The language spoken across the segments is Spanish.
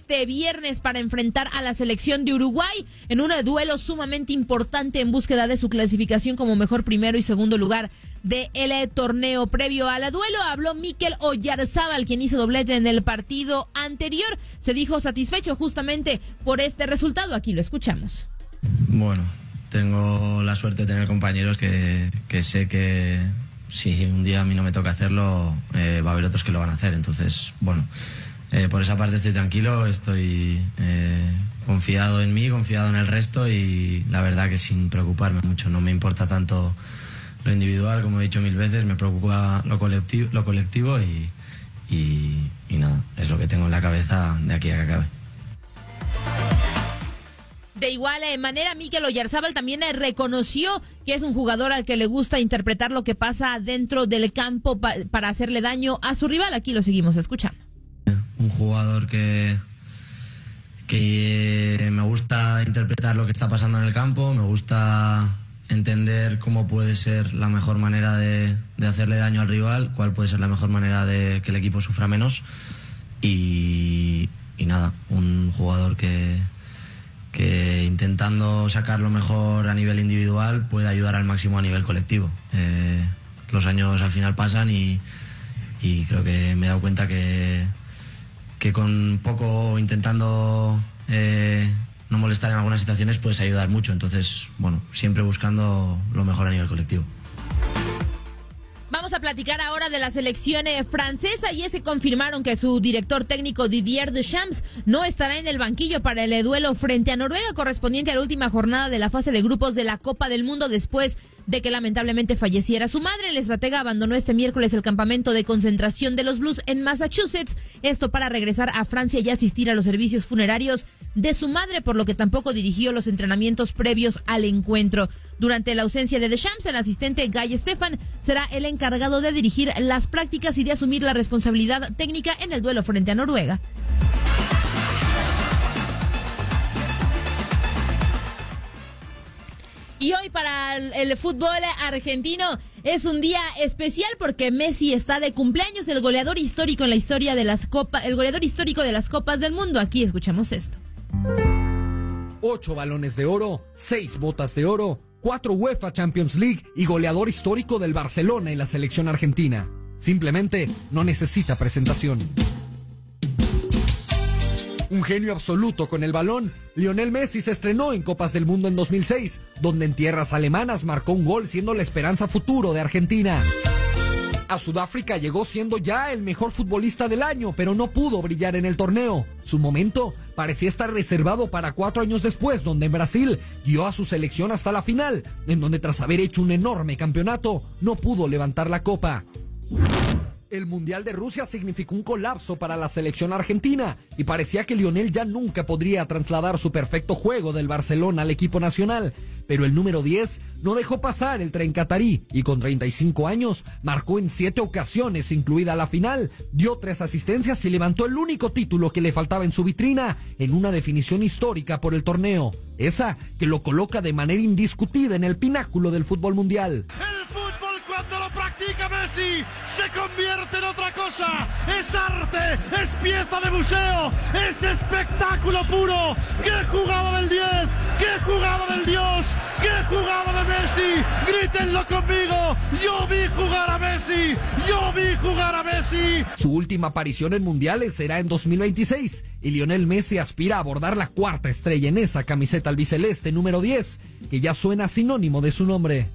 este viernes para enfrentar a la selección de Uruguay en un duelo sumamente importante en búsqueda de su clasificación como mejor primero y segundo lugar del torneo. Previo al duelo habló Mikel Oyarzábal, quien hizo doblete en el partido anterior. Se dijo satisfecho justamente por este resultado. Aquí lo escuchamos. Bueno, tengo la suerte de tener compañeros que sé que si un día a mí no me toca hacerlo, va a haber otros que lo van a hacer. Entonces, bueno, por esa parte estoy tranquilo, estoy confiado en mí, confiado en el resto y la verdad que sin preocuparme mucho. No me importa tanto lo individual, como he dicho 1000 veces, me preocupa lo colectivo y nada, es lo que tengo en la cabeza de aquí a que acabe. De igual manera, Mikel Oyarzábal también reconoció que es un jugador al que le gusta interpretar lo que pasa dentro del campo para hacerle daño a su rival. Aquí lo seguimos escuchando. Un jugador que me gusta interpretar lo que está pasando en el campo, me gusta entender cómo puede ser la mejor manera de hacerle daño al rival, cuál puede ser la mejor manera de que el equipo sufra menos y nada, un jugador que intentando sacar lo mejor a nivel individual puede ayudar al máximo a nivel colectivo. Los años al final pasan y creo que me he dado cuenta que con poco intentando no molestar en algunas situaciones puedes ayudar mucho. Entonces, bueno, siempre buscando lo mejor a nivel colectivo. Vamos a platicar ahora de la selección francesa y se confirmaron que su director técnico Didier Deschamps no estará en el banquillo para el duelo frente a Noruega correspondiente a la última jornada de la fase de grupos de la Copa del Mundo después de que lamentablemente falleciera su madre. El estratega abandonó este miércoles el campamento de concentración de los Blues en Massachusetts, esto para regresar a Francia y asistir a los servicios funerarios de su madre, por lo que tampoco dirigió los entrenamientos previos al encuentro. Durante la ausencia de Deschamps, el asistente Guy Stefan será el encargado de dirigir las prácticas y de asumir la responsabilidad técnica en el duelo frente a Noruega. Y hoy para el fútbol argentino es un día especial porque Messi está de cumpleaños, el goleador histórico en la historia de las copas, el goleador histórico de las Copas del Mundo. Aquí escuchamos esto. 8 balones de oro, 6 botas de oro, 4 UEFA Champions League y goleador histórico del Barcelona y la selección argentina. Simplemente no necesita presentación. Un genio absoluto con el balón, Lionel Messi se estrenó en Copas del Mundo en 2006, donde en tierras alemanas marcó un gol siendo la esperanza futuro de Argentina. A Sudáfrica llegó siendo ya el mejor futbolista del año, pero no pudo brillar en el torneo. Su momento parecía estar reservado para 4 años después, donde en Brasil guió a su selección hasta la final, en donde tras haber hecho un enorme campeonato, no pudo levantar la copa. El Mundial de Rusia significó un colapso para la selección argentina y parecía que Lionel ya nunca podría trasladar su perfecto juego del Barcelona al equipo nacional. Pero el número 10 no dejó pasar el tren catarí y con 35 años marcó en 7 ocasiones, incluida la final, dio 3 asistencias y levantó el único título que le faltaba en su vitrina en una definición histórica por el torneo. Esa que lo coloca de manera indiscutida en el pináculo del fútbol mundial. Cuando lo practica Messi, se convierte en otra cosa. Es arte, es pieza de museo, es espectáculo puro. ¡Qué jugada del 10! ¡Qué jugada del Dios! ¡Qué jugada de Messi! ¡Grítenlo conmigo! ¡Yo vi jugar a Messi! ¡Yo vi jugar a Messi! Su última aparición en mundiales será en 2026 y Lionel Messi aspira a abordar la 4ª estrella en esa camiseta albiceleste número 10, que ya suena sinónimo de su nombre.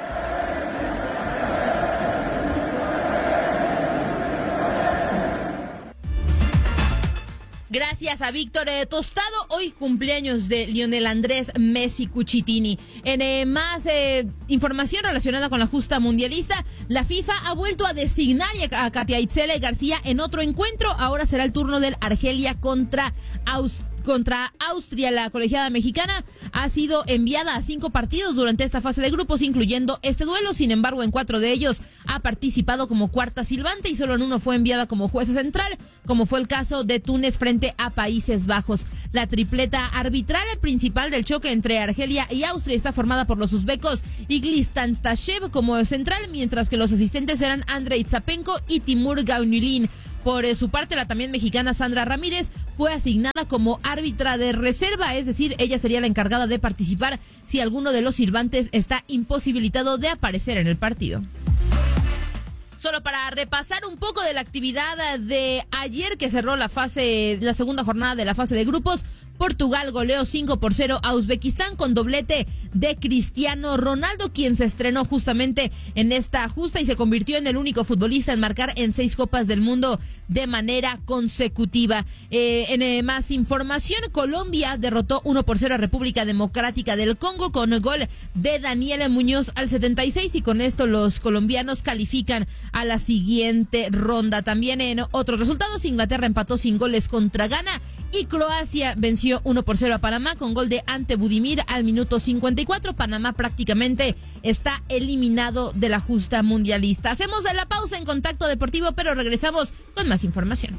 Gracias a Víctor Tostado, hoy cumpleaños de Lionel Andrés Messi Cucitini. En más información relacionada con la justa mundialista, la FIFA ha vuelto a designar a Katia Itzele García en otro encuentro. Ahora será el turno del Argelia contra Austria. La colegiada mexicana ha sido enviada a 5 partidos durante esta fase de grupos, incluyendo este duelo. Sin embargo, en 4 de ellos ha participado como cuarta silbante y solo en 1 fue enviada como jueza central, como fue el caso de Túnez frente a Países Bajos. La tripleta arbitral principal del choque entre Argelia y Austria está formada por los uzbecos Iglistan Stashev como central, mientras que los asistentes eran Andrei Tsapenko y Timur Gaunulin. Por su parte, la también mexicana Sandra Ramírez fue asignada como árbitra de reserva, es decir, ella sería la encargada de participar si alguno de los silbantes está imposibilitado de aparecer en el partido. Solo para repasar un poco de la actividad de ayer que cerró la segunda jornada de la fase de grupos, Portugal goleó 5-0 a Uzbekistán con doblete de Cristiano Ronaldo, quien se estrenó justamente en esta justa y se convirtió en el único futbolista en marcar en 6 Copas del Mundo de manera consecutiva. En más información, Colombia derrotó 1-0 a República Democrática del Congo con gol de Daniel Muñoz al 76 y con esto los colombianos califican a la siguiente ronda. También en otros resultados, Inglaterra empató sin goles contra Ghana y Croacia venció 1-0 a Panamá con gol de Ante Budimir al minuto 54. Panamá prácticamente está eliminado de la justa mundialista. Hacemos la pausa en Contacto Deportivo, pero regresamos con más información.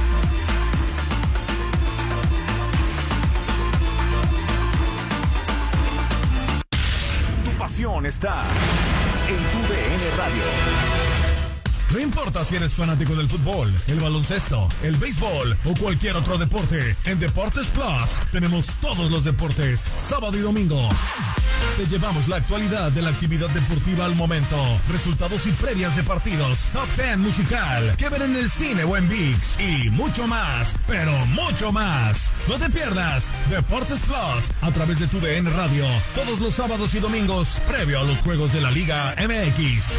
Tu pasión está en tu DN Radio. No importa si eres fanático del fútbol, el baloncesto, el béisbol o cualquier otro deporte, en Deportes Plus tenemos todos los deportes, sábado y domingo. Te llevamos la actualidad de la actividad deportiva al momento, resultados y previas de partidos, top 10 musical, que ver en el cine o en ViX y mucho más, pero mucho más. No te pierdas Deportes Plus a través de tu DN Radio, todos los sábados y domingos, previo a los juegos de la Liga MX.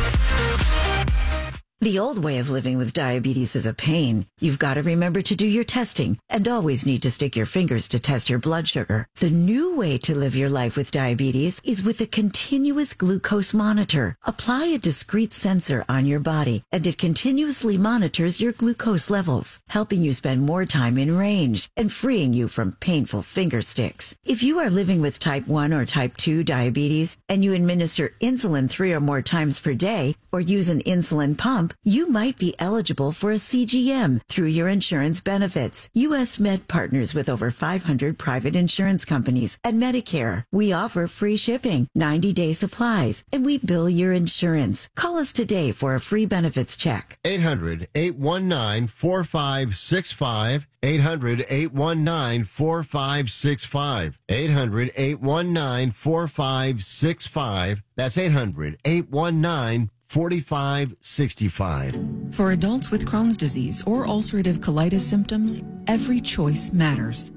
The old way of living with diabetes is a pain. You've got to remember to do your testing and always need to stick your fingers to test your blood sugar. The new way to live your life with diabetes is with a continuous glucose monitor. Apply a discrete sensor on your body and it continuously monitors your glucose levels, helping you spend more time in range and freeing you from painful finger sticks. If you are living with type 1 or type 2 diabetes and you administer insulin 3 or more times per day or use an insulin pump, you might be eligible for a CGM through your insurance benefits. U.S. Med partners with over 500 private insurance companies and Medicare. We offer free shipping, 90-day supplies, and we bill your insurance. Call us today for a free benefits check. 800-819-4565. 800-819-4565. 800-819-4565. That's 800-819-4565. For adults with Crohn's disease or ulcerative colitis symptoms, every choice matters.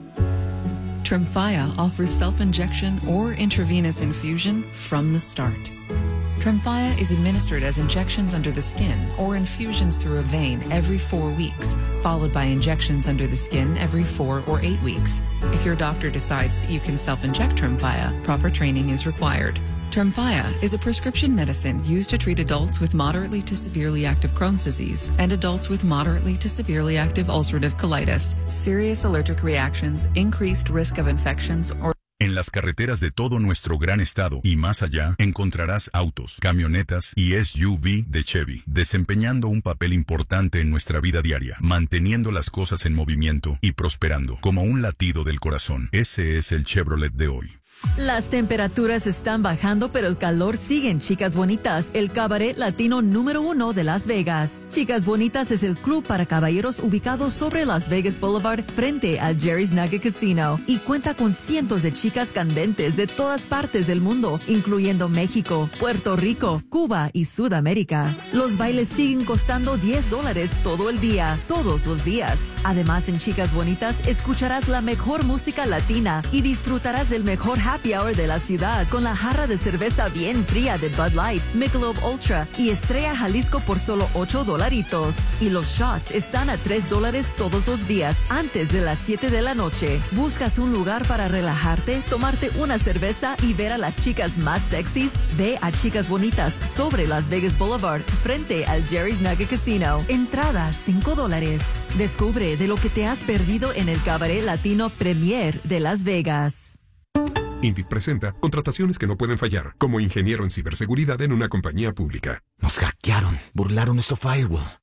Tremfya offers self-injection or intravenous infusion from the start. Tremfya is administered as injections under the skin or infusions through a vein every 4 weeks, followed by injections under the skin every 4 or 8 weeks. If your doctor decides that you can self-inject Tremfya, proper training is required. Tremfya is a prescription medicine used to treat adults with moderately to severely active Crohn's disease and adults with moderately to severely active ulcerative colitis. Serious allergic reactions, increased risk of infections, or En las carreteras de todo nuestro gran estado y más allá encontrarás autos, camionetas y SUV de Chevy, desempeñando un papel importante en nuestra vida diaria, manteniendo las cosas en movimiento y prosperando como un latido del corazón. Ese es el Chevrolet de hoy. Las temperaturas están bajando, pero el calor sigue en Chicas Bonitas, el cabaret latino número 1 de Las Vegas. Chicas Bonitas es el club para caballeros ubicado sobre Las Vegas Boulevard frente al Jerry's Nugget Casino y cuenta con cientos de chicas candentes de todas partes del mundo, incluyendo México, Puerto Rico, Cuba y Sudamérica. Los bailes siguen costando $10 todo el día, todos los días. Además, en Chicas Bonitas escucharás la mejor música latina y disfrutarás del mejor happy hour de la ciudad con la jarra de cerveza bien fría de Bud Light, Michelob Ultra y Estrella Jalisco por solo $8. Y los shots están a $3 todos los días antes de las 7 de la noche. ¿Buscas un lugar para relajarte, tomarte una cerveza y ver a las chicas más sexys? Ve a Chicas Bonitas sobre Las Vegas Boulevard frente al Jerry's Nugget Casino. Entrada $5. Descubre de lo que te has perdido en el cabaret latino Premier de Las Vegas. INVIT presenta contrataciones que no pueden fallar, como ingeniero en ciberseguridad en una compañía pública. Nos hackearon, burlaron nuestro firewall.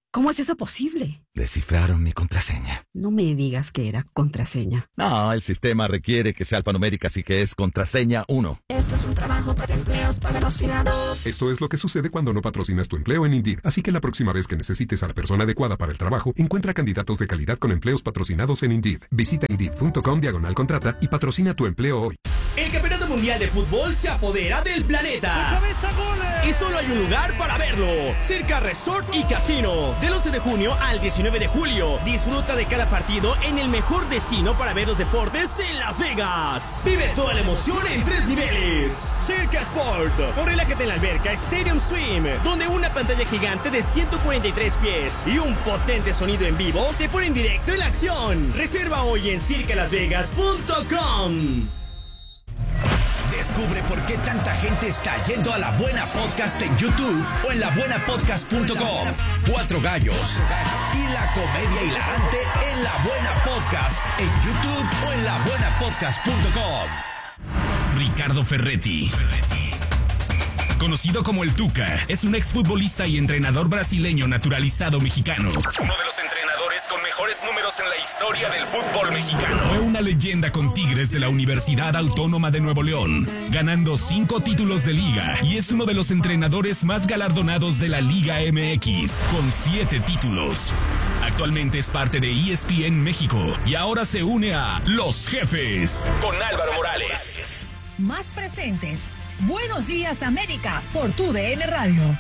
¿Cómo es eso posible? Descifraron mi contraseña. No me digas que era contraseña. No, el sistema requiere que sea alfanumérica, así que es contraseña 1. Esto es un trabajo para empleos patrocinados. Esto es lo que sucede cuando no patrocinas tu empleo en Indeed. Así que la próxima vez que necesites a la persona adecuada para el trabajo, encuentra candidatos de calidad con empleos patrocinados en Indeed. Visita Indeed.com/contrata y patrocina tu empleo hoy. El Campeonato Mundial de Fútbol se apodera del planeta. Y solo hay un lugar para verlo. Circa Resort y Casino. Del 11 de junio al 19 de julio. Disfruta de cada partido en el mejor destino para ver los deportes en Las Vegas. Vive toda la emoción en 3 niveles. Circa Sport. O relájate en la alberca Stadium Swim, donde una pantalla gigante de 143 pies y un potente sonido en vivo te ponen directo en la acción. Reserva hoy en circalasvegas.com. Descubre por qué tanta gente está yendo a La Buena Podcast en YouTube o en labuenapodcast.com. 4 gallos y la comedia hilarante en La Buena Podcast en YouTube o en labuenapodcast.com. Ricardo Ferretti, conocido como el Tuca, es un exfutbolista y entrenador brasileño naturalizado mexicano. Uno de los entrenadores con mejores números en la historia del fútbol mexicano. Fue una leyenda con Tigres de la Universidad Autónoma de Nuevo León, ganando 5 títulos de liga, y es uno de los entrenadores más galardonados de la Liga MX, con 7 títulos. Actualmente es parte de ESPN México y ahora se une a Los Jefes con Álvaro Morales. Más presentes. Buenos días, América, por tu DN Radio.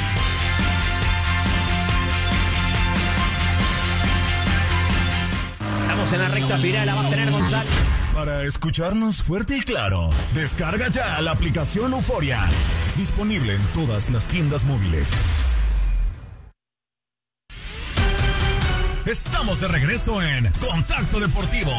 Estamos en la recta final, la va a tener González. Para escucharnos fuerte y claro, descarga ya la aplicación Euforia. Disponible en todas las tiendas móviles. Estamos de regreso en Contacto Deportivo.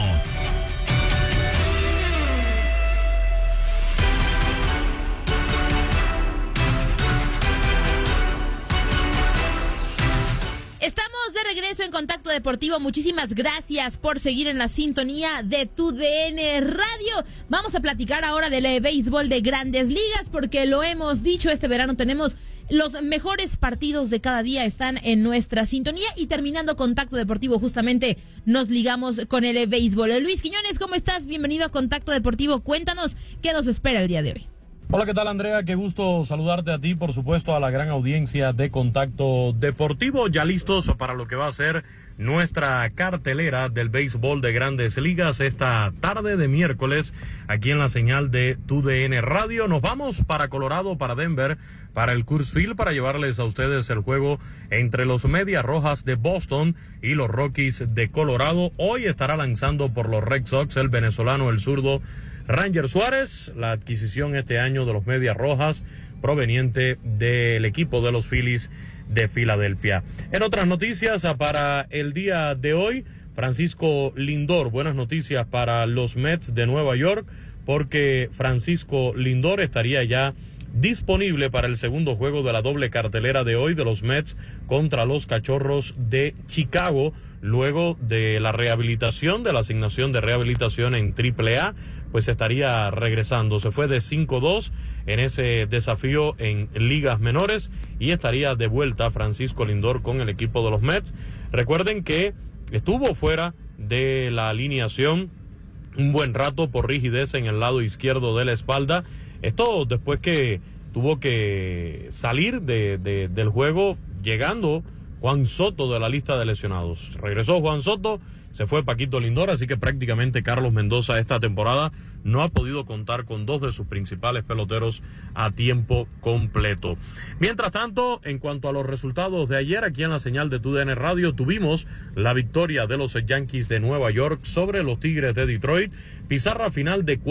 Estamos de regreso en Contacto Deportivo. Muchísimas gracias por seguir en la sintonía de tu DN Radio. Vamos a platicar ahora del béisbol de Grandes Ligas, porque lo hemos dicho, este verano tenemos los mejores partidos de cada día, están en nuestra sintonía, y terminando Contacto Deportivo justamente nos ligamos con el béisbol. Luis Quiñones, ¿cómo estás? Bienvenido a Contacto Deportivo. Cuéntanos qué nos espera el día de hoy. Hola, ¿qué tal, Andrea? Qué gusto saludarte a ti, por supuesto, a la gran audiencia de Contacto Deportivo. Ya listos para lo que va a ser nuestra cartelera del béisbol de Grandes Ligas esta tarde de miércoles, aquí en la señal de TUDN Radio. Nos vamos para Colorado, para Denver, para el Coors Field, para llevarles a ustedes el juego entre los Medias Rojas de Boston y los Rockies de Colorado. Hoy estará lanzando por los Red Sox el venezolano, el zurdo Ranger Suárez, la adquisición este año de los Medias Rojas proveniente del equipo de los Phillies de Filadelfia. En otras noticias para el día de hoy, Francisco Lindor, buenas noticias para los Mets de Nueva York, porque Francisco Lindor estaría ya disponible para el segundo juego de la doble cartelera de hoy de los Mets contra los Cachorros de Chicago, luego de la rehabilitación, de la asignación de rehabilitación en AAA, pues estaría regresando. Se fue de 5-2 en ese desafío en ligas menores y estaría de vuelta Francisco Lindor con el equipo de los Mets. Recuerden que estuvo fuera de la alineación un buen rato por rigidez en el lado izquierdo de la espalda. Esto después que tuvo que salir del juego, llegando Juan Soto de la lista de lesionados. Regresó Juan Soto, se fue Paquito Lindor, así que prácticamente Carlos Mendoza esta temporada no ha podido contar con 2 de sus principales peloteros a tiempo completo. Mientras tanto, en cuanto a los resultados de ayer, aquí en la señal de TUDN Radio, tuvimos la victoria de los Yankees de Nueva York sobre los Tigres de Detroit. Pizarra final de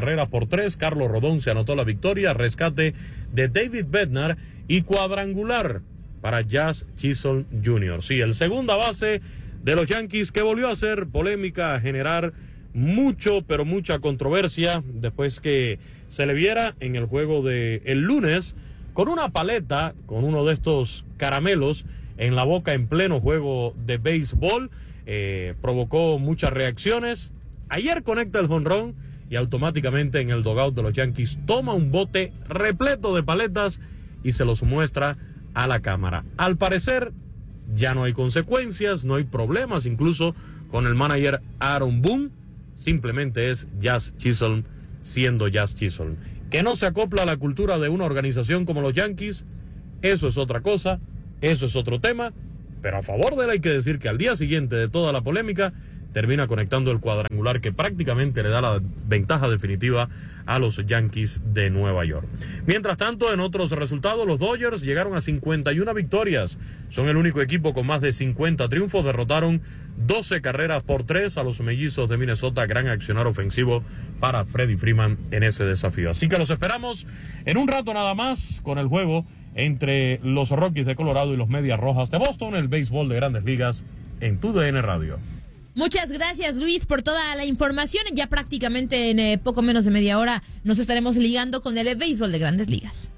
4-3. Carlos Rodón se anotó la victoria, rescate de David Bednar y cuadrangular para Jazz Chisholm Jr. Sí, el segunda base de los Yankees, que volvió a hacer polémica, a generar mucha controversia después que se le viera en el juego de el lunes con una paleta, con uno de estos caramelos en la boca en pleno juego de béisbol. Provocó muchas reacciones. Ayer conecta el jonrón y automáticamente en el dugout de los Yankees toma un bote repleto de paletas y se los muestra a la cámara. Al parecer ya no hay consecuencias, no hay problemas, incluso con el manager Aaron Boone, simplemente es Jazz Chisholm siendo Jazz Chisholm. Que no se acopla a la cultura de una organización como los Yankees, eso es otra cosa, eso es otro tema, pero a favor de él hay que decir que al día siguiente de toda la polémica, termina conectando el cuadrangular que prácticamente le da la ventaja definitiva a los Yankees de Nueva York. Mientras tanto, en otros resultados, los Dodgers llegaron a 51 victorias. Son el único equipo con más de 50 triunfos. Derrotaron 12-3 a los Mellizos de Minnesota. Gran accionar ofensivo para Freddie Freeman en ese desafío. Así que los esperamos en un rato nada más con el juego entre los Rockies de Colorado y los Medias Rojas de Boston, el béisbol de Grandes Ligas en TUDN Radio. Muchas gracias, Luis, por toda la información. Ya prácticamente en poco menos de media hora nos estaremos ligando con el béisbol de Grandes Ligas.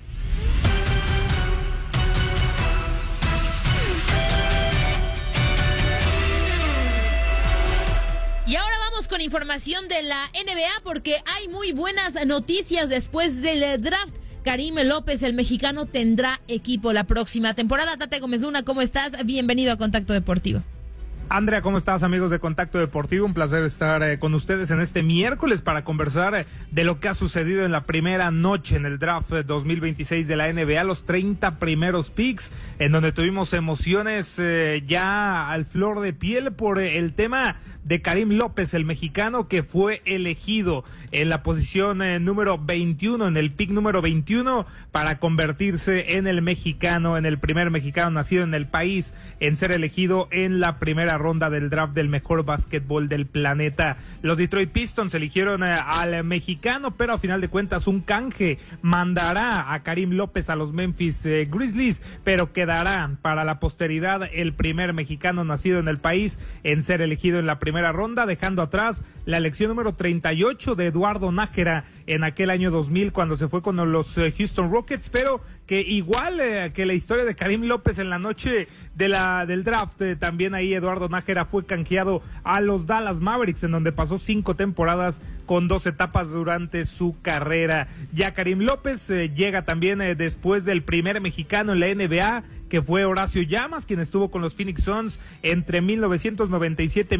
Y ahora vamos con información de la NBA porque hay muy buenas noticias después del draft. Karim López, el mexicano, tendrá equipo la próxima temporada. Tate Gómez Luna, ¿cómo estás? Bienvenido a Contacto Deportivo. Andrea, ¿cómo estás, amigos de Contacto Deportivo? Un placer estar con ustedes en este miércoles para conversar de lo que ha sucedido en la primera noche en el draft 2026 de la NBA, los 30 primeros picks, en donde tuvimos emociones ya al flor de piel por el tema de Karim López, el mexicano que fue elegido en la posición número 21, en el pick número 21, para convertirse en el mexicano, en el primer mexicano nacido en el país en ser elegido en la primera ronda del draft del mejor básquetbol del planeta. Los Detroit Pistons eligieron al mexicano, pero a final de cuentas un canje mandará a Karim López a los Memphis Grizzlies, pero quedará para la posteridad el primer mexicano nacido en el país en ser elegido en la primera ronda, dejando atrás la elección número 38 de Eduardo Nájera en aquel año 2000 cuando se fue con los Houston Rockets, pero que igual que la historia de Karim López en la noche del draft, también ahí Eduardo Nájera fue canjeado a los Dallas Mavericks, en donde pasó 5 temporadas con 2 etapas durante su carrera. Ya Karim López llega también después del primer mexicano en la NBA, que fue Horacio Llamas, quien estuvo con los Phoenix Suns entre 1997 y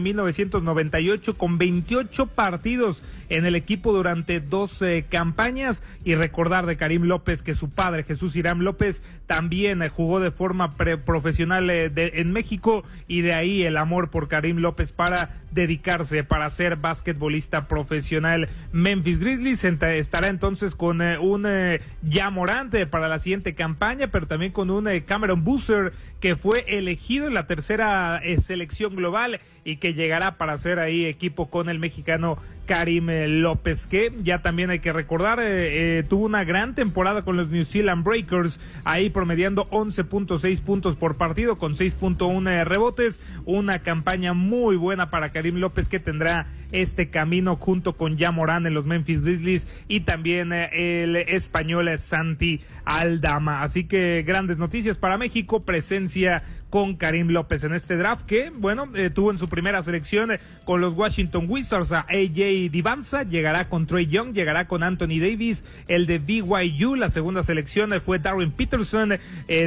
1998, con 28 partidos en el equipo durante 12 campañas. Y recordar de Karim López que su padre, Jesús Irán López, también jugó de forma profesional en México, y de ahí el amor por Karim López para dedicarse, para ser basquetbolista profesional. Memphis Grizzlies estará entonces con un Ja Morant para la siguiente campaña, pero también con un Cameron Boozer, que fue elegido en la tercera selección global y que llegará para hacer ahí equipo con el mexicano Karim López, que ya también hay que recordar, tuvo una gran temporada con los New Zealand Breakers, ahí promediando 11.6 puntos por partido con 6.1 rebotes, una campaña muy buena para Karim López, que tendrá este camino junto con Ja Morant en los Memphis Grizzlies y también el español Santi Aldama. Así que grandes noticias para México, presencia con Karim López en este draft, que bueno, tuvo en su primera selección con los Washington Wizards a AJ Divanza, llegará con Trae Young, llegará con Anthony Davis, el de BYU. La segunda selección fue Darren Peterson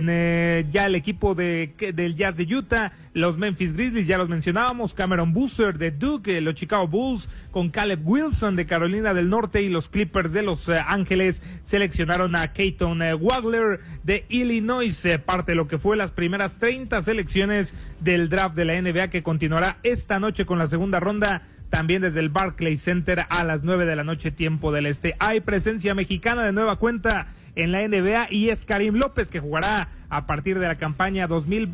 en ya el equipo del Jazz de Utah. Los Memphis Grizzlies, ya los mencionábamos, Cameron Boozer de Duke, los Chicago Bulls con Caleb Wilson de Carolina del Norte, y los Clippers de Los Ángeles seleccionaron a Keaton Wagler de Illinois, parte de lo que fue las primeras 30 selecciones del draft de la NBA, que continuará esta noche con la segunda ronda, también desde el Barclays Center a las 9 de la noche, tiempo del este. Hay presencia mexicana de nueva cuenta en la NBA, y es Karim López, que jugará a partir de la campaña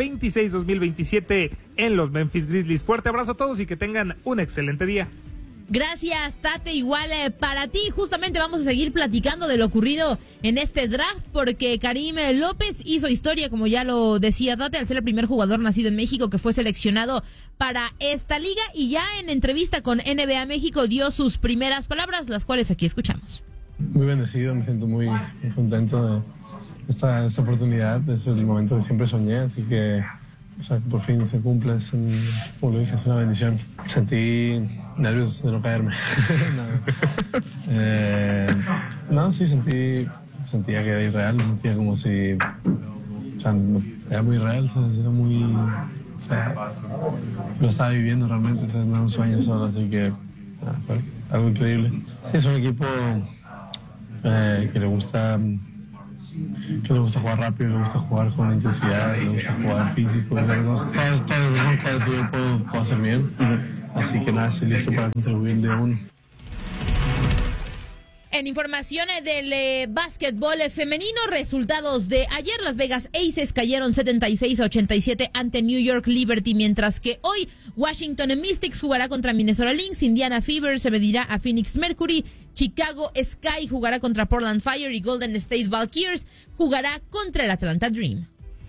2026-2027 en los Memphis Grizzlies. Fuerte abrazo a todos y que tengan un excelente día. Gracias, Tate, igual para ti. Justamente vamos a seguir platicando de lo ocurrido en este draft, porque Karim López hizo historia, como ya lo decía Tate, al ser el primer jugador nacido en México que fue seleccionado para esta liga, y ya en entrevista con NBA México dio sus primeras palabras, las cuales aquí escuchamos. Muy bendecido, me siento muy contento de esta oportunidad. Ese es el momento que siempre soñé, así que por fin se cumple. Como lo dije, es una bendición. Sentí nervios de no caerme. Sí, sentía que era irreal, sentía como si era muy real, ¿sabes? Era muy... lo estaba viviendo realmente, ¿sabes? No era un sueño solo, así que fue algo increíble. Sí, es un equipo que le gusta jugar rápido, le gusta jugar con intensidad, le gusta jugar físico. Todas son cosas que yo puedo hacer bien. Así que nada, estoy listo para contribuir de uno. En información del básquetbol femenino, resultados de ayer, Las Vegas Aces cayeron 76-87 ante New York Liberty, mientras que hoy Washington Mystics jugará contra Minnesota Lynx, Indiana Fever se medirá a Phoenix Mercury, Chicago Sky jugará contra Portland Fire y Golden State Valkyries jugará contra el Atlanta Dream.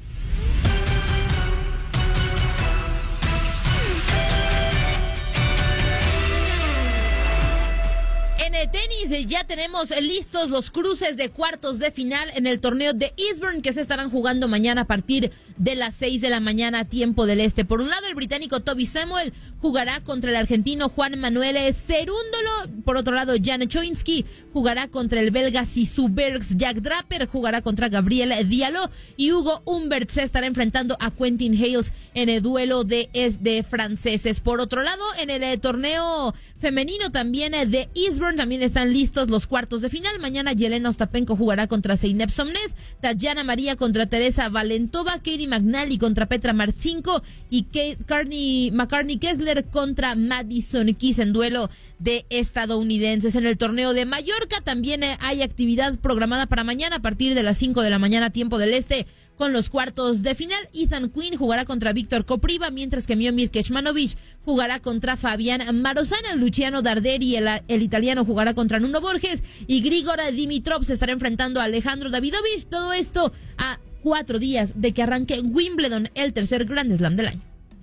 En tenis ya tenemos listos los cruces de cuartos de final en el torneo de Eastbourne que se estarán jugando mañana a partir de las 6 de la mañana tiempo del este. Por un lado, el británico Toby Samuel jugará contra el argentino Juan Manuel Cerúndolo. Por otro lado, Jan Choinski jugará contra el belga Sisu Bergs. Jack Draper jugará contra Gabriel Diallo y Hugo Humbert se estará enfrentando a Quentin Hales en el duelo de franceses. Por otro lado, en el torneo femenino también de Eastbourne también están listos los cuartos de final. Mañana Yelena Ostapenko jugará contra Zeynep Somnes, Tatiana María contra Teresa Valentova, Katie McNally contra Petra Marcinko y McCartney Kessler contra Madison Keys en duelo de estadounidenses. En el torneo de Mallorca también hay actividad programada para mañana a partir de las 5 de la mañana tiempo del este. Con los cuartos de final, Ethan Quinn jugará contra Víctor Kopriva, mientras que Miomir Kecmanovic jugará contra Fabián Marozana, Luciano Darderi, el italiano, jugará contra Nuno Borges y Grigor Dimitrov se estará enfrentando a Alejandro Davidovich. Todo esto a 4 días de que arranque Wimbledon, el tercer Grand Slam del año.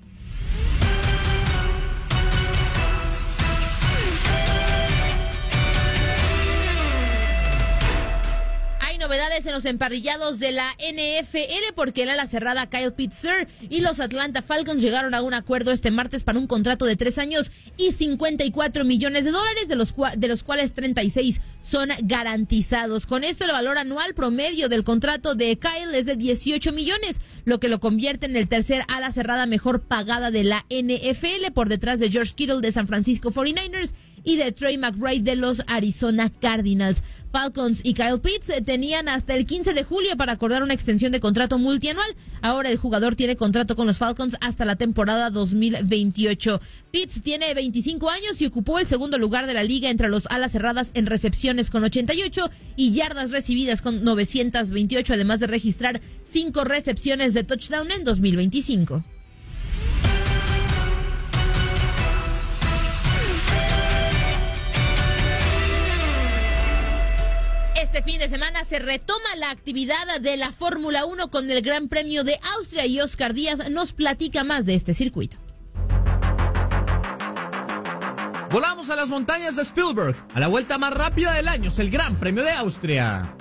Novedades en los emparrillados de la NFL porque el ala cerrada Kyle Pitts y los Atlanta Falcons llegaron a un acuerdo este martes para un contrato de 3 años y $54 millones, de los cuales 36 son garantizados. Con esto el valor anual promedio del contrato de Kyle es de 18 millones, lo que lo convierte en el tercer ala cerrada mejor pagada de la NFL por detrás de George Kittle de San Francisco 49ers y de Trey McBride de los Arizona Cardinals. Falcons y Kyle Pitts tenían hasta el 15 de julio para acordar una extensión de contrato multianual. Ahora el jugador tiene contrato con los Falcons hasta la temporada 2028. Pitts tiene 25 años y ocupó el segundo lugar de la liga entre los alas cerradas en recepciones con 88 y yardas recibidas con 928, además de registrar 5 recepciones de touchdown en 2025. Este fin de semana se retoma la actividad de la Fórmula 1 con el Gran Premio de Austria y Oscar Díaz nos platica más de este circuito. Volamos a las montañas de Spielberg, a la vuelta más rápida del año, es el Gran Premio de Austria.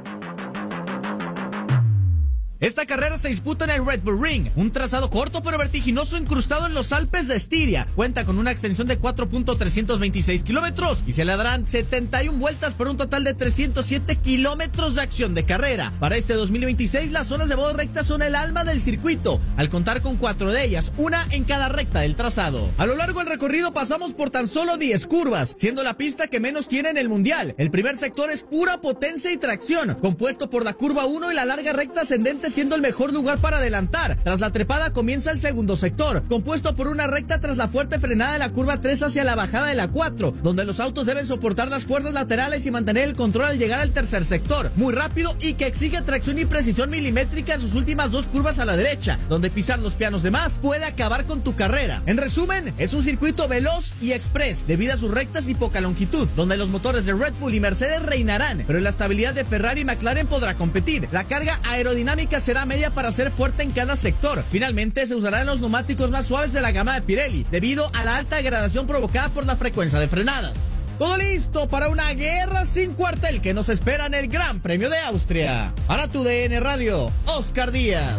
Esta carrera se disputa en el Red Bull Ring, un trazado corto pero vertiginoso incrustado en los Alpes de Estiria. Cuenta con una extensión de 4.326 kilómetros y se le darán 71 vueltas por un total de 307 kilómetros de acción de carrera. Para este 2026, las zonas de modo recta son el alma del circuito, al contar con 4 de ellas, una en cada recta del trazado. A lo largo del recorrido pasamos por tan solo 10 curvas, siendo la pista que menos tiene en el mundial. El primer sector es pura potencia y tracción, compuesto por la curva 1 y la larga recta ascendente siendo el mejor lugar para adelantar. Tras la trepada comienza el segundo sector, compuesto por una recta tras la fuerte frenada de la curva 3 hacia la bajada de la 4, donde los autos deben soportar las fuerzas laterales y mantener el control al llegar al tercer sector, muy rápido y que exige tracción y precisión milimétrica en sus últimas 2 curvas a la derecha, donde pisar los pianos de más puede acabar con tu carrera. En resumen, es un circuito veloz y express, debido a sus rectas y poca longitud, donde los motores de Red Bull y Mercedes reinarán, pero la estabilidad de Ferrari y McLaren podrá competir. La carga aerodinámica será media para ser fuerte en cada sector. Finalmente se usarán los neumáticos más suaves de la gama de Pirelli, debido a la alta degradación provocada por la frecuencia de frenadas. Todo listo para una guerra sin cuartel que nos espera en el Gran Premio de Austria. Para tu DN Radio, Oscar Díaz.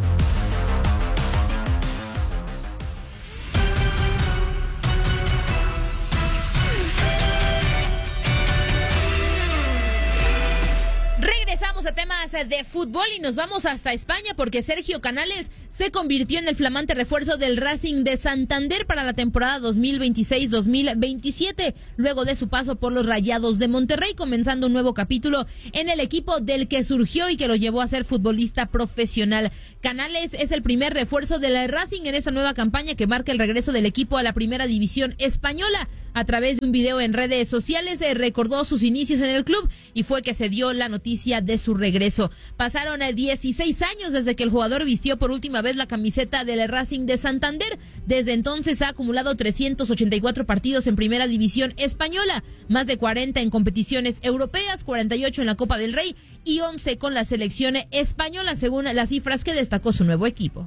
Regresamos Cambiamos a temas de fútbol y nos vamos hasta España porque Sergio Canales se convirtió en el flamante refuerzo del Racing de Santander para la temporada 2026-2027, luego de su paso por los Rayados de Monterrey, comenzando un nuevo capítulo en el equipo del que surgió y que lo llevó a ser futbolista profesional. Canales es el primer refuerzo del Racing en esta nueva campaña que marca el regreso del equipo a la primera división española. A través de un video en redes sociales recordó sus inicios en el club y fue que se dio la noticia de su regreso. Pasaron 16 años desde que el jugador vistió por última vez la camiseta del Racing de Santander. Desde entonces ha acumulado 384 partidos en primera división española, más de 40 en competiciones europeas, 48 en la Copa del Rey y 11 con la selección española, según las cifras que destacó su nuevo equipo.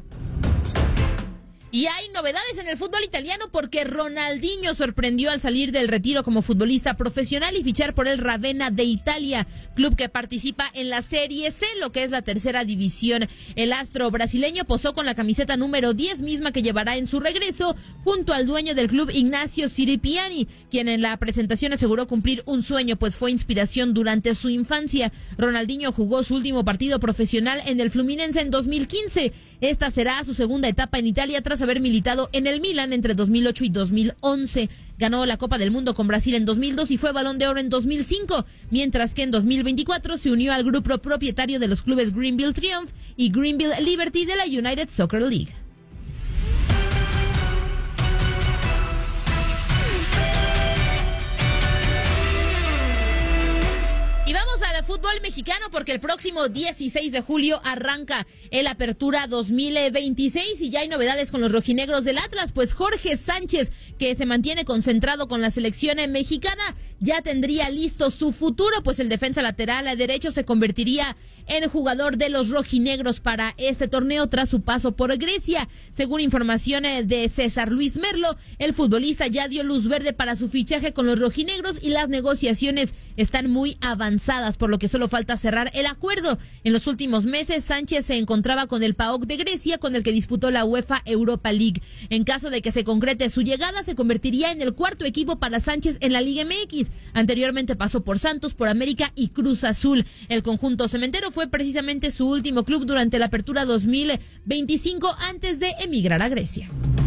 Y hay novedades en el fútbol italiano porque Ronaldinho sorprendió al salir del retiro como futbolista profesional y fichar por el Ravenna de Italia, club que participa en la Serie C, lo que es la tercera división. El astro brasileño posó con la camiseta número 10, misma que llevará en su regreso, junto al dueño del club, Ignacio Siripiani, quien en la presentación aseguró cumplir un sueño, pues fue inspiración durante su infancia. Ronaldinho jugó su último partido profesional en el Fluminense en 2015. Esta será su segunda etapa en Italia tras haber militado en el Milan entre 2008 y 2011. Ganó la Copa del Mundo con Brasil en 2002 y fue Balón de Oro en 2005, mientras que en 2024 se unió al grupo propietario de los clubes Greenville Triumph y Greenville Liberty de la United Soccer League. Y vamos al fútbol mexicano porque el próximo 16 de julio arranca el Apertura 2026 y ya hay novedades con los rojinegros del Atlas, pues Jorge Sánchez, que se mantiene concentrado con la selección mexicana, ya tendría listo su futuro, pues el defensa lateral derecho se convertiría en jugador de los rojinegros para este torneo tras su paso por Grecia. Según información de César Luis Merlo, el futbolista ya dio luz verde para su fichaje con los rojinegros y las negociaciones están muy avanzadas, por lo que solo falta cerrar el acuerdo. En los últimos meses, Sánchez se encontraba con el PAOK de Grecia, con el que disputó la UEFA Europa League. En caso de que se concrete su llegada, se convertiría en el cuarto equipo para Sánchez en la Liga MX. Anteriormente pasó por Santos, por América y Cruz Azul. El conjunto cementero fue precisamente su último club durante la Apertura 2025 antes de emigrar a Grecia.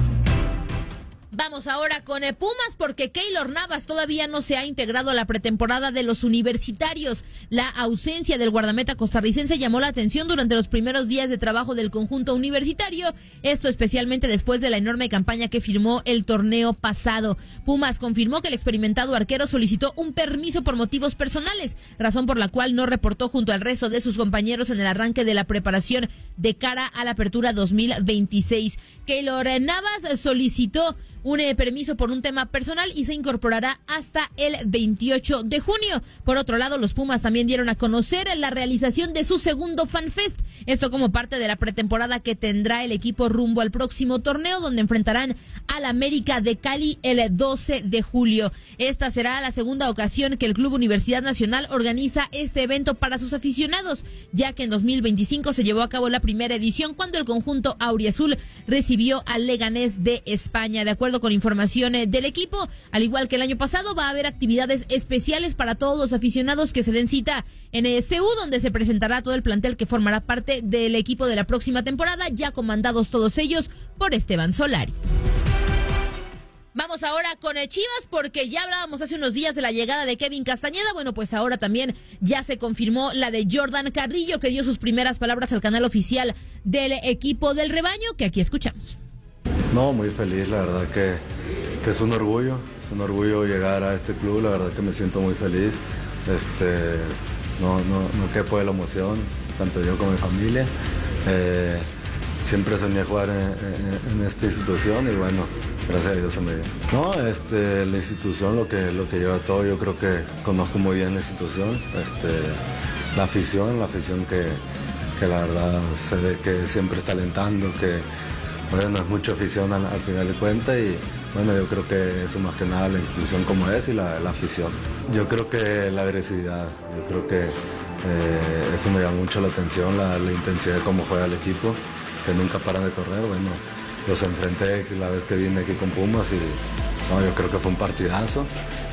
Vamos ahora con Pumas porque Keylor Navas todavía no se ha integrado a la pretemporada de los universitarios. La ausencia del guardameta costarricense llamó la atención durante los primeros días de trabajo del conjunto universitario, esto especialmente después de la enorme campaña que firmó el torneo pasado. Pumas confirmó que el experimentado arquero solicitó un permiso por motivos personales, razón por la cual no reportó junto al resto de sus compañeros en el arranque de la preparación de cara a la Apertura 2026. Keylor Navas solicitó un permiso por un tema personal y se incorporará hasta el 28 de junio. Por otro lado, los Pumas también dieron a conocer la realización de su segundo FanFest, esto como parte de la pretemporada que tendrá el equipo rumbo al próximo torneo, donde enfrentarán al América de Cali el 12 de julio. Esta será la segunda ocasión que el Club Universidad Nacional organiza este evento para sus aficionados, ya que en 2025 se llevó a cabo la primera edición cuando el conjunto auriazul recibió al Leganés de España. De acuerdo con información del equipo, al igual que el año pasado, va a haber actividades especiales para todos los aficionados que se den cita en CU, donde se presentará todo el plantel que formará parte del equipo de la próxima temporada, ya comandados todos ellos por Esteban Solari. Vamos ahora con Chivas porque ya hablábamos hace unos días de la llegada de Kevin Castañeda. Bueno, pues ahora también ya se confirmó la de Jordan Carrillo, que dio sus primeras palabras al canal oficial del equipo del rebaño, que aquí escuchamos. No, muy feliz, la verdad que es un orgullo llegar a este club, la verdad que me siento muy feliz, no quepo de la emoción, tanto yo como mi familia, siempre soñé jugar en esta institución y bueno, gracias a Dios se me dio. No, la institución, lo que lleva todo, yo creo que conozco muy bien la institución, la afición que la verdad se ve que siempre está alentando, que bueno, es mucha afición al final de cuentas y bueno, yo creo que eso más que nada la institución como es y la afición. Yo creo que la agresividad, yo creo que eso me llama mucho la atención, la intensidad de cómo juega el equipo, que nunca paran de correr. Bueno, los enfrenté la vez que vine aquí con Pumas y no, yo creo que fue un partidazo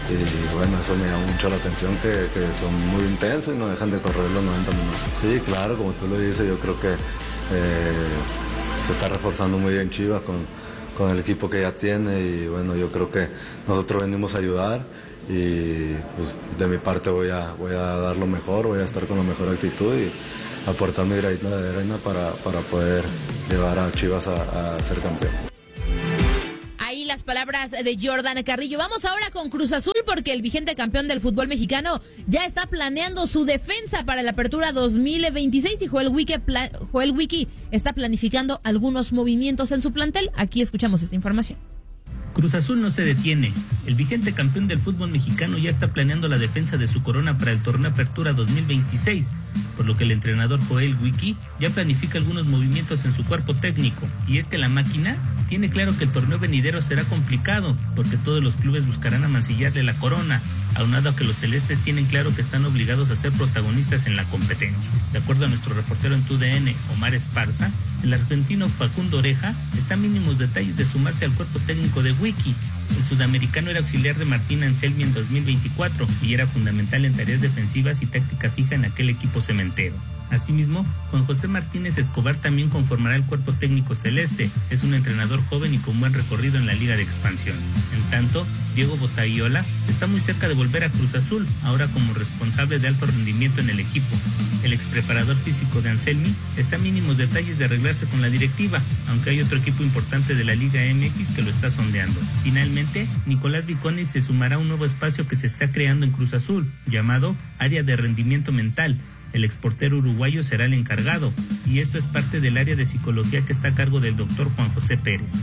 Y bueno, eso me llama mucho la atención, que son muy intensos y no dejan de correr los 90 minutos. Sí, claro, como tú lo dices, yo creo que se está reforzando muy bien Chivas con el equipo que ya tiene, y bueno, yo creo que nosotros venimos a ayudar, y pues, de mi parte voy a dar lo mejor, voy a estar con la mejor actitud y aportar mi granito de arena para poder llevar a Chivas a ser campeón. Ahí las palabras de Jordan Carrillo. Vamos ahora con Cruz Azul, porque el vigente campeón del fútbol mexicano ya está planeando su defensa para la apertura 2026 y Joel Wiki está planificando algunos movimientos en su plantel. Aquí escuchamos esta información. Cruz Azul no se detiene. El vigente campeón del fútbol mexicano ya está planeando la defensa de su corona para el torneo Apertura 2026, por lo que el entrenador Joel Wiki ya planifica algunos movimientos en su cuerpo técnico. Y es que la máquina tiene claro que el torneo venidero será complicado, porque todos los clubes buscarán amancillarle la corona, aunado a que los celestes tienen claro que están obligados a ser protagonistas en la competencia. De acuerdo a nuestro reportero en TUDN, Omar Esparza, el argentino Facundo Oreja está a mínimos detalles de sumarse al cuerpo técnico de Wiki. El sudamericano era auxiliar de Martín Anselmi en 2024 y era fundamental en tareas defensivas y táctica fija en aquel equipo cementero. Asimismo, Juan José Martínez Escobar también conformará el cuerpo técnico celeste. Es un entrenador joven y con buen recorrido en la Liga de Expansión. En tanto, Diego Botaiola está muy cerca de volver a Cruz Azul, ahora como responsable de alto rendimiento en el equipo. El expreparador físico de Anselmi está a mínimos detalles de arreglarse con la directiva, aunque hay otro equipo importante de la Liga MX que lo está sondeando. Finalmente, Nicolás Viconi se sumará a un nuevo espacio que se está creando en Cruz Azul, llamado Área de Rendimiento Mental. El exportero uruguayo será el encargado, y esto es parte del área de psicología que está a cargo del doctor Juan José Pérez.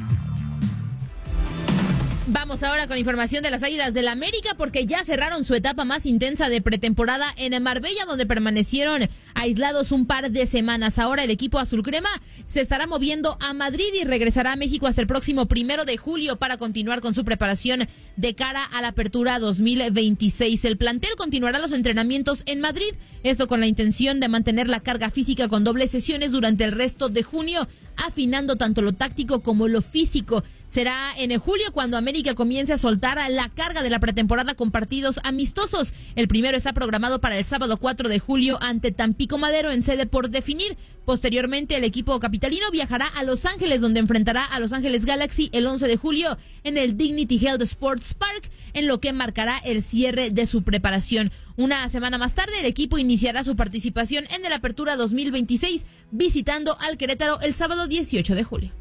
Vamos ahora con información de las Águilas del América, porque ya cerraron su etapa más intensa de pretemporada en Marbella, donde permanecieron aislados un par de semanas. Ahora el equipo azul crema se estará moviendo a Madrid y regresará a México hasta el próximo 1 de julio para continuar con su preparación de cara a la apertura 2026. El plantel continuará los entrenamientos en Madrid, esto con la intención de mantener la carga física con dobles sesiones durante el resto de junio, afinando tanto lo táctico como lo físico. Será en julio cuando América comience a soltar la carga de la pretemporada con partidos amistosos. El primero está programado para el sábado 4 de julio ante Tampico Madero en sede por definir. Posteriormente, el equipo capitalino viajará a Los Ángeles, donde enfrentará a Los Ángeles Galaxy el 11 de julio en el Dignity Health Sports Park, en lo que marcará el cierre de su preparación. Una semana más tarde, el equipo iniciará su participación en el Apertura 2026, visitando al Querétaro el sábado 18 de julio.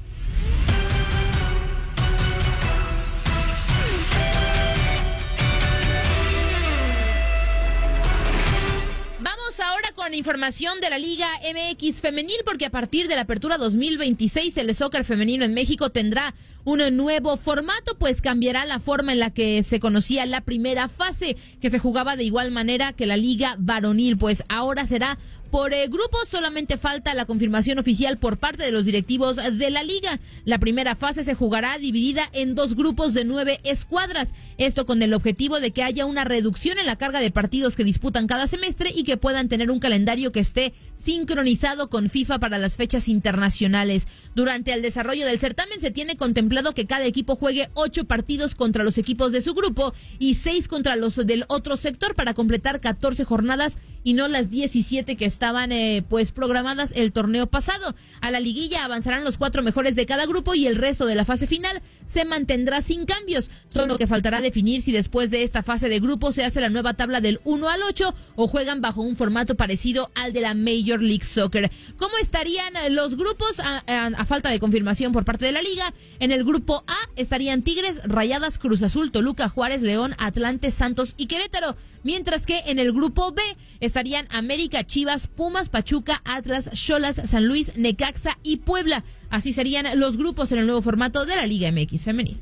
Ahora con información de la Liga MX femenil, porque a partir de la apertura 2026 el soccer femenino en México tendrá un nuevo formato, pues cambiará la forma en la que se conocía la primera fase, que se jugaba de igual manera que la Liga varonil, pues ahora será por grupos. Solamente falta la confirmación oficial por parte de los directivos de la liga. La primera fase se jugará dividida en 2 grupos de 9 escuadras, esto con el objetivo de que haya una reducción en la carga de partidos que disputan cada semestre y que puedan tener un calendario que esté sincronizado con FIFA para las fechas internacionales. Durante el desarrollo del certamen se tiene contemplado que cada equipo juegue 8 partidos contra los equipos de su grupo y 6 contra los del otro sector, para completar 14 jornadas y no las 17 que estaban pues programadas el torneo pasado. A la liguilla avanzarán los 4 mejores de cada grupo y el resto de la fase final se mantendrá sin cambios. Solo que faltará definir si después de esta fase de grupos se hace la nueva tabla del 1 al 8 o juegan bajo un formato parecido al de la Major League Soccer. ¿Cómo estarían los grupos? A falta de confirmación por parte de la liga, en el grupo A estarían Tigres, Rayadas, Cruz Azul, Toluca, Juárez, León, Atlante, Santos y Querétaro. Mientras que en el grupo B estarían América, Chivas, Pumas, Pachuca, Atlas, Xolas, San Luis, Necaxa y Puebla. Así serían los grupos en el nuevo formato de la Liga MX femenil.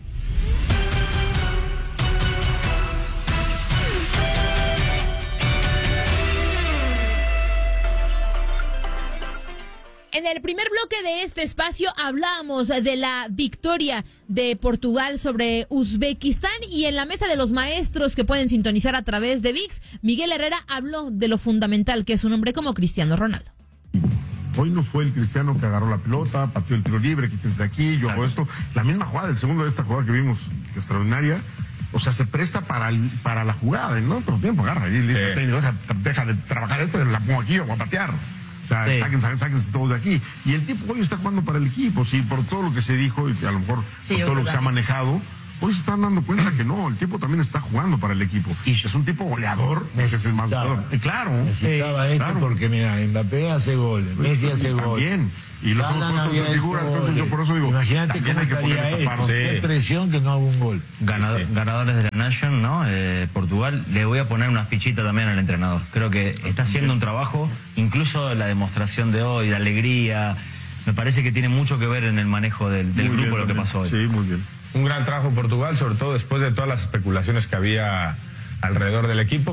En el primer bloque de este espacio hablábamos de la victoria de Portugal sobre Uzbekistán, y en la mesa de los maestros que pueden sintonizar a través de ViX, Miguel Herrera habló de lo fundamental que es un hombre como Cristiano Ronaldo. Hoy no fue el Cristiano que agarró la pelota, pateó el tiro libre, quítense de aquí, yo hago esto. La misma jugada, el segundo de esta jugada que vimos, extraordinaria, o sea, se presta para la jugada, en otro tiempo agarra y le dice al técnico, deja de trabajar esto, la pongo aquí o voy a patear. O sea, sáquense todos de aquí. Y el tipo hoy está jugando para el equipo, sí, por todo lo que se dijo y a lo mejor por todo lo que se ha manejado. Hoy se están dando cuenta que no, el tipo también está jugando para el equipo. Y es un tipo goleador, es el más goleador. Claro. Necesitaba esto porque, mira, Mbappé hace goles, Messi hace goles. Bien. Y los hemos puesto en figura, entonces yo por eso digo, imagínate cómo estaría esto, qué presión que no haga un gol. Ganadores de la Nation, ¿no? Portugal, le voy a poner una fichita también al entrenador. Creo que está haciendo un trabajo, incluso la demostración de hoy, la alegría, me parece que tiene mucho que ver en el manejo del grupo lo que pasó hoy. Sí, muy bien. Un gran trabajo Portugal, sobre todo después de todas las especulaciones que había alrededor del equipo.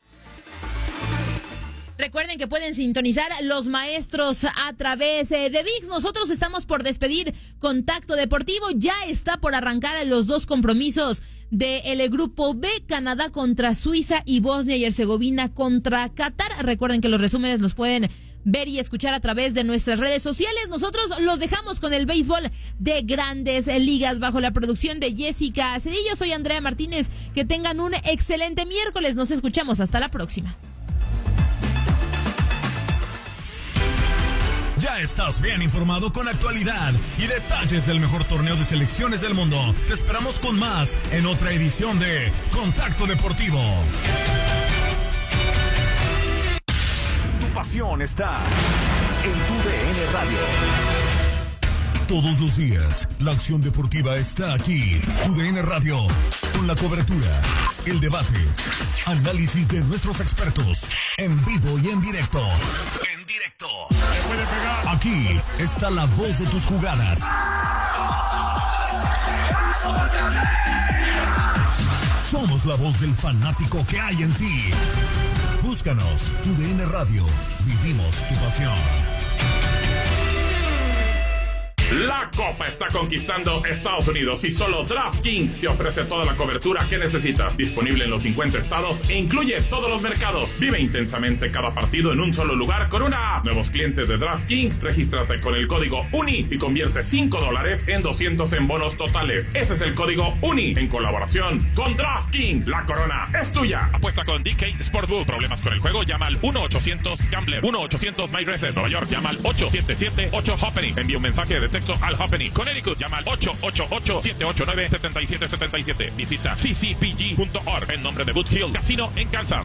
Recuerden que pueden sintonizar los maestros a través de ViX. Nosotros estamos por despedir Contacto Deportivo. Ya está por arrancar los dos compromisos del Grupo B, Canadá contra Suiza y Bosnia y Herzegovina contra Qatar. Recuerden que los resúmenes los pueden ver y escuchar a través de nuestras redes sociales. Nosotros los dejamos con el béisbol de Grandes Ligas bajo la producción de Jessica Cedillo. Soy Andrea Martínez. Que tengan un excelente miércoles. Nos escuchamos. Hasta la próxima. Ya estás bien informado con actualidad y detalles del mejor torneo de selecciones del mundo. Te esperamos con más en otra edición de Contacto Deportivo. Tu pasión está en tu DN Radio. Todos los días, la acción deportiva está aquí. UDN Radio, con la cobertura, el debate, análisis de nuestros expertos, en vivo y en directo. Aquí está la voz de tus jugadas. Somos la voz del fanático que hay en ti. Búscanos, UDN Radio. Vivimos tu pasión. La Copa está conquistando Estados Unidos y solo DraftKings te ofrece toda la cobertura que necesitas. Disponible en los 50 estados e incluye todos los mercados. Vive intensamente cada partido en un solo lugar con una app. Nuevos clientes de DraftKings, regístrate con el código UNI y convierte $5 en 200 en bonos totales. Ese es el código UNI en colaboración con DraftKings. La corona es tuya. Apuesta con DK Sportsbook. ¿Problemas con el juego? Llama al 1-800-GAMBLER. 1-800-MyRacer. Nueva York, llama al 877-8-HOPPENY. Envía un mensaje de texto al Hoppenny. Connecticut, llama al 888-789-7777. Visita ccpg.org en nombre de Boot Hill Casino en Kansas.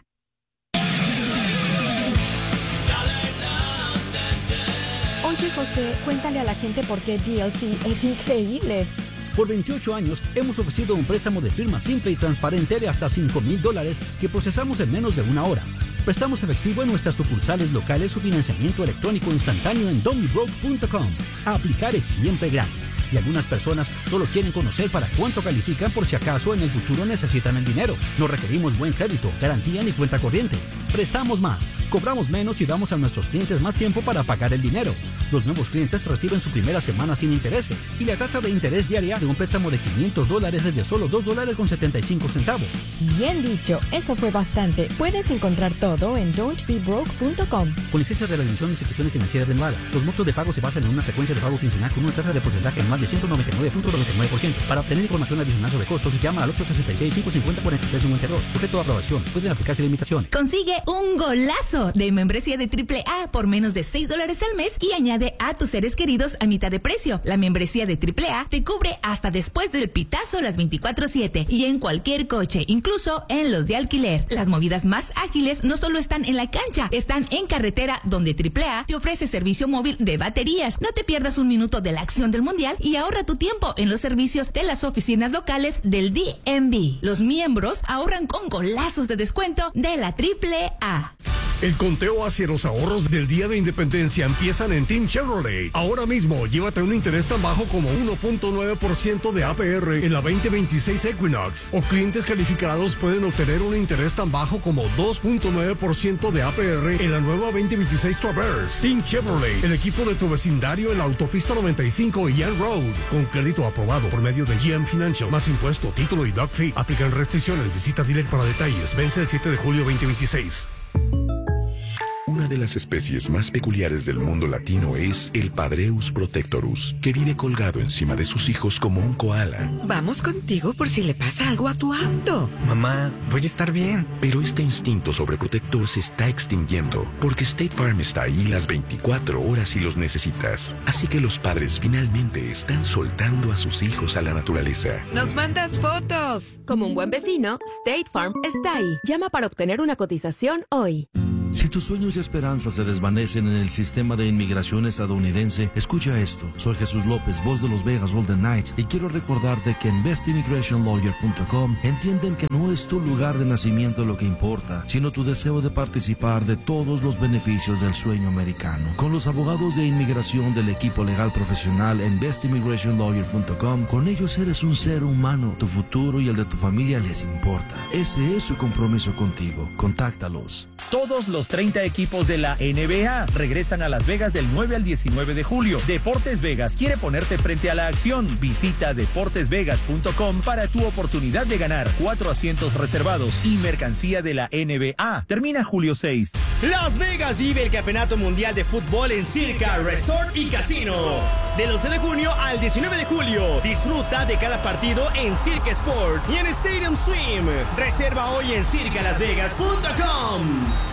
Oye, José, cuéntale a la gente por qué GLC es increíble. Por 28 años hemos ofrecido un préstamo de firma simple y transparente de hasta $5,000 que procesamos en menos de una hora. Prestamos efectivo en nuestras sucursales locales o financiamiento electrónico instantáneo en don'tbebroke.com. Aplicar es siempre gratis y algunas personas solo quieren conocer para cuánto califican por si acaso en el futuro necesitan el dinero. No requerimos buen crédito, garantía ni cuenta corriente. Prestamos más, cobramos menos y damos a nuestros clientes más tiempo para pagar el dinero. Los nuevos clientes reciben su primera semana sin intereses y la tasa de interés diaria de un préstamo de $500 es de solo $2.75. Bien dicho, eso fue bastante. Puedes encontrar todo en don'tbebroke.com. Con licencia de la División de Instituciones Financieras de Nevada, los montos de pago se basan en una frecuencia de pago quincenal con una tasa de porcentaje en más de 199.99%. Para obtener información adicional sobre costos, llama al 866-550-4352. Sujeto a aprobación. Pueden aplicarse limitaciones. Consigue un golazo de membresía de AAA por menos de $6 al mes y añade a tus seres queridos a mitad de precio. La membresía de AAA te cubre hasta después del pitazo las 24/7 y en cualquier coche, incluso en los de alquiler. Las movidas más ágiles no solo están en la cancha, están en carretera, donde AAA te ofrece servicio móvil de baterías. No te pierdas un minuto de la acción del mundial y ahorra tu tiempo en los servicios de las oficinas locales del DMV. Los miembros ahorran con golazos de descuento de la AAA. El conteo hacia los ahorros del Día de Independencia empiezan en Team Chevrolet. Ahora mismo, llévate un interés tan bajo como 1.9% de APR en la 2026 Equinox. O clientes calificados pueden obtener un interés tan bajo como 2.9% de APR en la nueva 2026 Traverse. Team Chevrolet, el equipo de tu vecindario en la autopista 95 y Young Road. Con crédito aprobado por medio de GM Financial. Más impuesto, título y doc fee. Aplican restricciones. Visita dealer para detalles. Vence el 7 de julio 2026. Una Una de las especies más peculiares del mundo latino es el Padreus protectorus, que vive colgado encima de sus hijos como un koala. Vamos contigo por si le pasa algo a tu auto. Mamá, voy a estar bien. Pero este instinto sobreprotector se está extinguiendo, porque State Farm está ahí las 24 horas si los necesitas. Así que los padres finalmente están soltando a sus hijos a la naturaleza. ¡Nos mandas fotos! Como un buen vecino, State Farm está ahí. Llama para obtener una cotización hoy. Si tus sueños y esperanzas se desvanecen en el sistema de inmigración estadounidense, escucha esto. Soy Jesús López, voz de los Vegas Golden Knights, y quiero recordarte que en bestimmigrationlawyer.com entienden que no es tu lugar de nacimiento lo que importa, sino tu deseo de participar de todos los beneficios del sueño americano. Con los abogados de inmigración del equipo legal profesional en bestimmigrationlawyer.com, con ellos eres un ser humano. Tu futuro y el de tu familia les importa. Ese es su compromiso contigo. Contáctalos. Todos los 30 equipos de la NBA regresan a Las Vegas del 9 al 19 de julio. Deportes Vegas quiere ponerte frente a la acción. Visita deportesvegas.com para tu oportunidad de ganar 4 asientos reservados y mercancía de la NBA. Termina julio 6. Las Vegas vive el Campeonato Mundial de Fútbol en Circa Resort y Casino. Del 11 de junio al 19 de julio. Disfruta de cada partido en Circa Sport y en Stadium Swim. Reserva hoy en circalasvegas.com.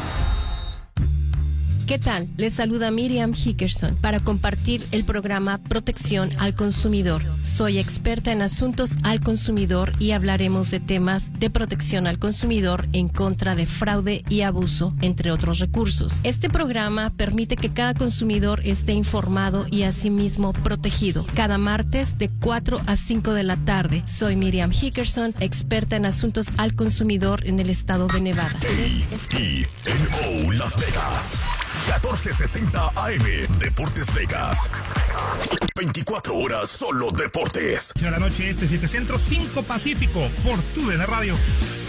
¿Qué tal? Les saluda Miriam Hickerson para compartir el programa Protección al Consumidor. Soy experta en asuntos al consumidor y hablaremos de temas de protección al consumidor en contra de fraude y abuso, entre otros recursos. Este programa permite que cada consumidor esté informado y asimismo protegido. Cada martes de 4 a 5 de la tarde. Soy Miriam Hickerson, experta en asuntos al consumidor en el estado de Nevada. KENO Las Vegas. 1460 AM, Deportes Vegas. 24 horas solo deportes. De la noche 7 Centro, 5 Pacífico, por TUDN Radio.